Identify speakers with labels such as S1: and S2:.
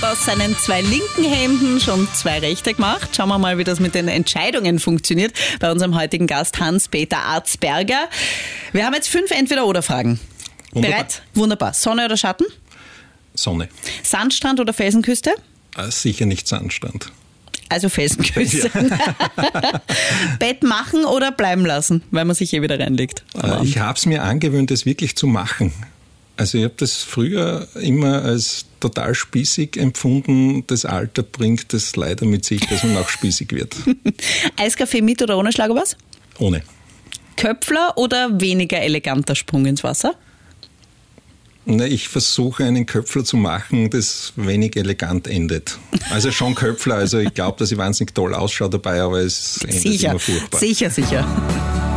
S1: aus seinen 2 linken Händen schon 2 rechte gemacht. Schauen wir mal, wie das mit den Entscheidungen funktioniert bei unserem heutigen Gast Hans-Peter Arzberger. Wir haben jetzt 5 Entweder-oder-Fragen. Bereit? Wunderbar. Sonne oder Schatten?
S2: Sonne.
S1: Sandstrand oder Felsenküste?
S2: Sicher nicht Sandstrand.
S1: Also Felsenküste. Ja. Bett machen oder bleiben lassen, weil man sich wieder reinlegt?
S2: Ich habe es mir angewöhnt, das wirklich zu machen. Also ich habe das früher immer als total spießig empfunden. Das Alter bringt es leider mit sich, dass man auch spießig wird.
S1: Eiskaffee mit oder ohne Schlagobers?
S2: Ohne.
S1: Köpfler oder weniger eleganter Sprung ins Wasser?
S2: Ich versuche einen Köpfler zu machen, das wenig elegant endet. Also schon Köpfler, also ich glaube, dass ich wahnsinnig toll ausschaue dabei, aber es endet immer furchtbar.
S1: Sicher.